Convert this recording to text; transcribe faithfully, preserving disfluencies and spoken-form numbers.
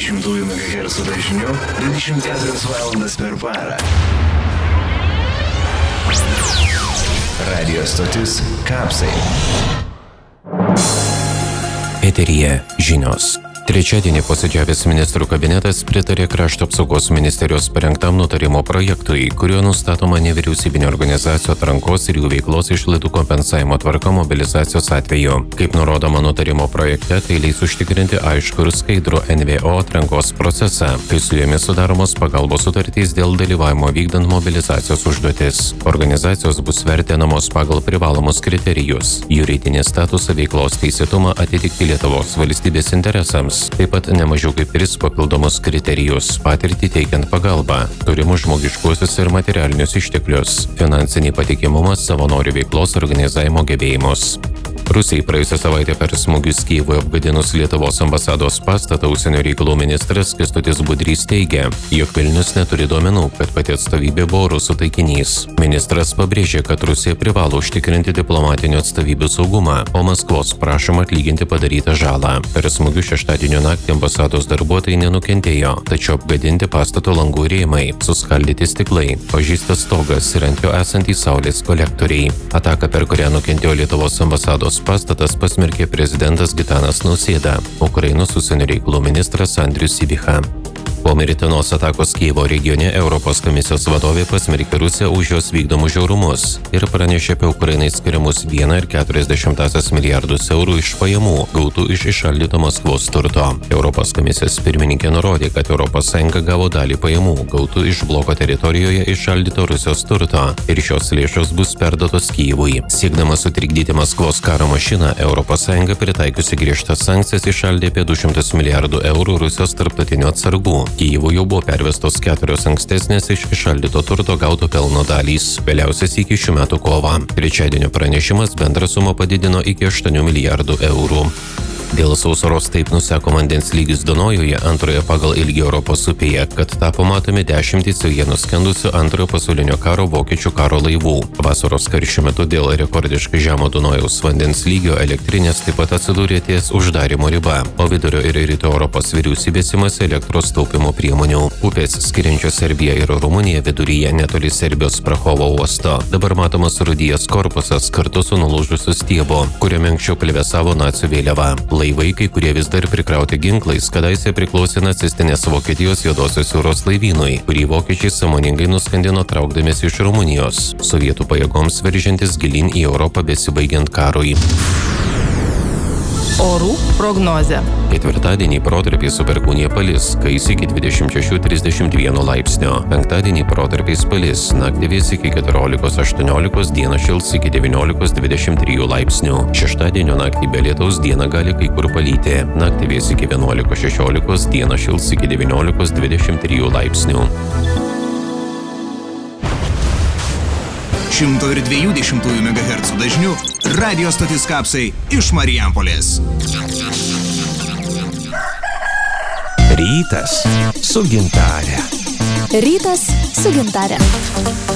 dvidešimt megahercų dažniu dvidešimt keturias valandas per parą. Radio stotis Kapsai. Eteryje žinios. Trečiadienį posėdžiavęs ministrų kabinetas pritarė Krašto apsaugos ministerijos parengtam nutarimo projektui, kuriuo nustatoma nevyriausybinio organizacijų atrankos ir jų veiklos išlaidų kompensavimo tvarka mobilizacijos atveju. Kaip nurodoma nutarimo projekte, tai leis užtikrinti aiškų ir skaidrų N V O atrankos procesą, kai su jomis sudaromos pagalbos sutartys dėl dalyvavimo vykdant mobilizacijos užduotis. Organizacijos bus vertinamos pagal privalomus kriterijus: juridinį statusą, veiklos teisėtumą, atitikti Lietuvos valstybės interesams. Taip pat nemažiau kaip tris papildomus kriterijus: patirtį teikiant pagalbą, turimus žmogiškuosius ir materialinius išteklius, finansinį patikimumą, savanorių veiklos organizavimo gebėjimus. Rusijai praėjusią savaitę per smūgius Kyjivui apgadinus Lietuvos ambasados pastatą užsienio reikalų ministras Kęstutis Budrys teigia, jog Vilnius neturi duomenų, kad pati atstovybė buvo rusų taikinys. Ministras pabrėžė, kad Rusija privalo užtikrinti diplomatinių atstovybių saugumą, o Maskvos prašoma atlyginti padarytą žalą. Per smūgius šeštadienio naktį ambasados darbuotojai nenukentėjo, tačiau apgadinti pastato langų rėmai, suskaldyti stiklai, pažeistas stogas ir ant jo esantys saulės kolektoriai. Ataka, per kurią nukentėjo Lietuvos ambasados pastatas, pasmerkė prezidentas Gitanas Nausėda, Ukrainos užsienio reikalų ministras Andrius Sybiha. Po mirtinos atakos Kyjivo regione Europos komisijos vadovė pasmerkė Rusiją už jos vykdomus žiaurumus ir pranešė apie Ukrainai skiriamus vieną ir keturias dešimtąsias milijardus eurų iš pajamų gautų iš įšaldyto Maskvos turto. Europos komisijos pirmininkė nurodė, kad Europos Sąjunga gavo dalį pajamų gautų iš bloko teritorijoje įšaldyto Rusijos turto ir šios lėšos bus perduotos Kyjivui. Siekdama sutrikdyti Maskvos karo mašiną, Europos Sąjunga pritaikiusi griežtas sankcijas įšaldė apie du šimtus milijardų eurų Rusijos tarptautinių atsargų. Kyjivui jau buvo pervestos keturios ankstesnės iš įšaldyto turto gauto pelno dalys, vėliausias iki šių metų kovą. Trečiadienio pranešimas bendrą sumą padidino iki aštuonių milijardų eurų. Dėl sausros taip nuseko vandens lygis Dunojuje, antroje pagal ilgį Europos upėje, kad tapo matomi dešimtys joje nuskendusių antrojo pasaulinio karo vokiečių karo laivų. Vasaros karščių metu dėl rekordiškai žemo Dunojaus vandens lygio elektrinės taip pat atsidūrė ties uždarimo riba, o vidurio ir rytų Europos vyriausybės imasi elektros taupimo priemonių. Upės skiriančios Serbiją ir Rumuniją viduryje netoli Serbijos Prahovo uosto dabar matomas rudijęs korpusas kartu su nulūžusiu stiebu, kuriame anksčiau plevėsavo nacių vėliava. Laivai, kai kurie vis dar prikrauti ginklais, kadaise priklausė nacistinės Vokietijos Juodosios jūros laivynui, kurį vokiečiai sąmoningai nuskandino traukdamiesi iš Rumunijos, sovietų pajėgoms veržiantis gilyn į Europą besibaigiant karui. Orų prognozė. Ketvirtadienį protarpiais su perkūnija palis, kais iki dvidešimt šešių trisdešimt vieno laipsnio. Penktadienį protarpiais palis, naktį vės iki keturiolikos aštuoniolikos, dieną šils iki devyniolikos dvidešimt trijų laipsnių. Šeštadienio naktį be lietaus, dieną gali kai kur palyti. Naktį vės iki vienuolikos šešiolikos, dieną šils iki devyniolikos dvidešimt trijų laipsnių. šimto dviejų dešimtųjų megahercų dažniu radio stotis Kapsai iš Marijampolės. Rytas su gintare. Rytas su gintare.